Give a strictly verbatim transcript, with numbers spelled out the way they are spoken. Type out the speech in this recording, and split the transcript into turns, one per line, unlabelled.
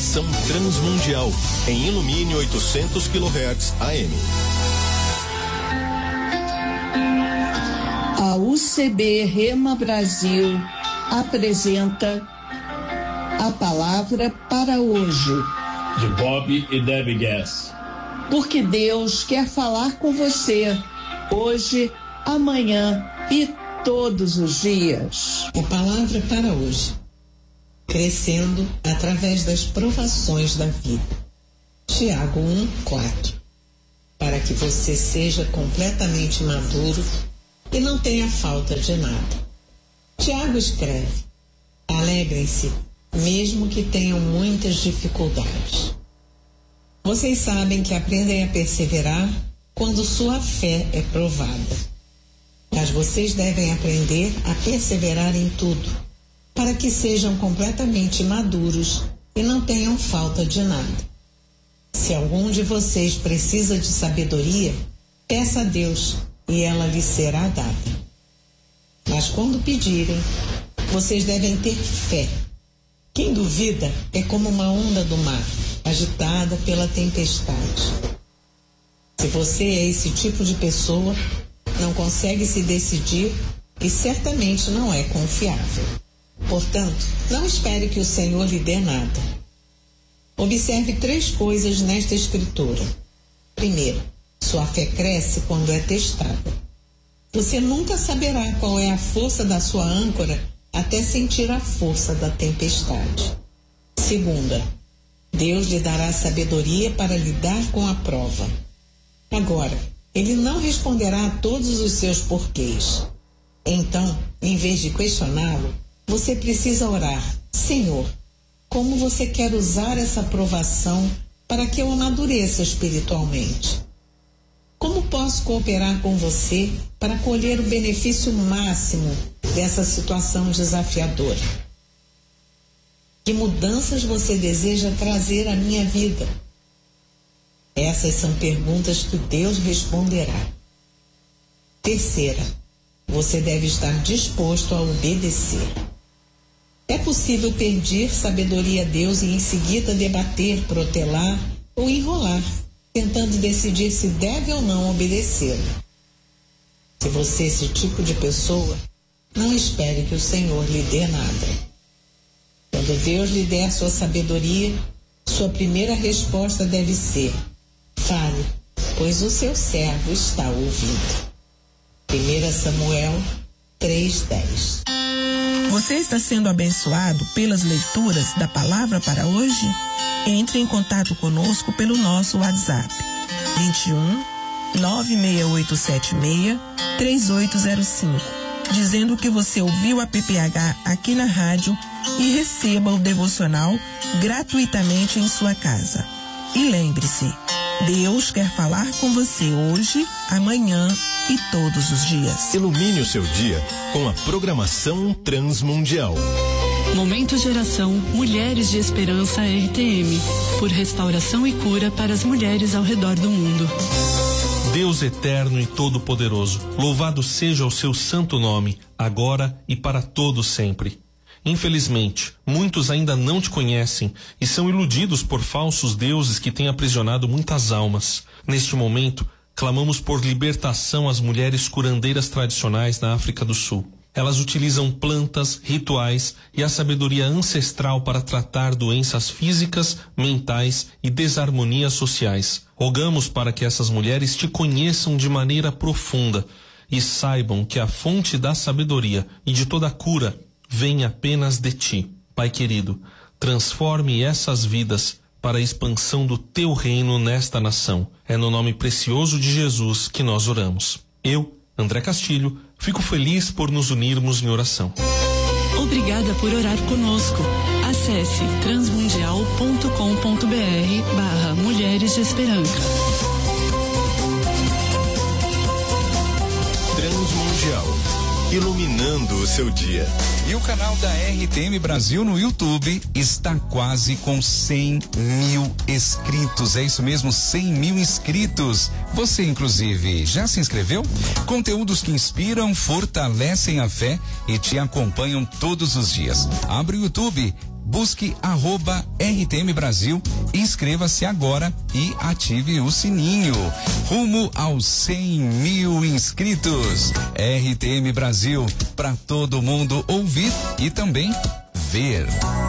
programação transmundial em Ilumine oitocentos quilohertz A M.
A U C B Rema Brasil apresenta a palavra para hoje,
de Bob e Debbie Gass.
Porque Deus quer falar com você hoje, amanhã e todos os dias.
A palavra para hoje: crescendo através das provações da vida. Tiago um, quatro. Para que você seja completamente maduro e não tenha falta de nada. Tiago escreve: alegrem-se, mesmo que tenham muitas dificuldades. Vocês sabem que aprendem a perseverar quando sua fé é provada. Mas vocês devem aprender a perseverar em tudo, para que sejam completamente maduros e não tenham falta de nada. Se algum de vocês precisa de sabedoria, peça a Deus e ela lhe será dada. Mas quando pedirem, vocês devem ter fé. Quem duvida é como uma onda do mar, agitada pela tempestade. Se você é esse tipo de pessoa, não consegue se decidir e certamente não é confiável. Portanto, não espere que o Senhor lhe dê nada. Observe três coisas nesta escritura. Primeiro, sua fé cresce quando é testada. Você nunca saberá qual é a força da sua âncora até sentir a força da tempestade. Segunda, Deus lhe dará sabedoria para lidar com a prova. Agora, Ele não responderá a todos os seus porquês. Então, em vez de questioná-lo, você precisa orar: Senhor, como você quer usar essa provação para que eu amadureça espiritualmente? Como posso cooperar com você para colher o benefício máximo dessa situação desafiadora? Que mudanças você deseja trazer à minha vida? Essas são perguntas que Deus responderá. Terceira, você deve estar disposto a obedecer. É possível pedir sabedoria a Deus e em seguida debater, protelar ou enrolar, tentando decidir se deve ou não obedecê-lo. Se você é esse tipo de pessoa, não espere que o Senhor lhe dê nada. Quando Deus lhe der sua sabedoria, sua primeira resposta deve ser: fale, pois o seu servo está ouvindo. primeiro Samuel três, dez.
Você está sendo abençoado pelas leituras da palavra para hoje? Entre em contato conosco pelo nosso WhatsApp vinte e um, nove seis oito sete seis, três oito zero cinco, dizendo que você ouviu a P P H aqui na rádio e receba o devocional gratuitamente em sua casa. E lembre-se, Deus quer falar com você hoje, amanhã e todos os dias.
Ilumine o seu dia com a programação transmundial.
Momento de oração Mulheres de Esperança R T M, por restauração e cura para as mulheres ao redor do mundo.
Deus eterno e todo-poderoso, louvado seja o seu santo nome, agora e para todo sempre. Infelizmente, muitos ainda não te conhecem e são iludidos por falsos deuses que têm aprisionado muitas almas. Neste momento, clamamos por libertação às mulheres curandeiras tradicionais na África do Sul. Elas utilizam plantas, rituais e a sabedoria ancestral para tratar doenças físicas, mentais e desarmonias sociais. Rogamos para que essas mulheres te conheçam de maneira profunda e saibam que a fonte da sabedoria e de toda a cura vem apenas de ti. Pai querido, transforme essas vidas para a expansão do teu reino nesta nação. É no nome precioso de Jesus que nós oramos. Eu, André Castilho, fico feliz por nos unirmos em oração.
Obrigada por orar conosco. Acesse transmundial ponto com ponto br barra Mulheres de Esperança.
Transmundial, iluminando o seu dia.
E o canal da R T M Brasil no YouTube está quase com cem mil inscritos. É isso mesmo, cem mil inscritos. Você, inclusive, já se inscreveu? Conteúdos que inspiram, fortalecem a fé e te acompanham todos os dias. Abre o YouTube, busque arroba R T M Brasil, inscreva-se agora e ative o sininho. Rumo aos cem mil inscritos. R T M Brasil, para todo mundo ouvir e também ver.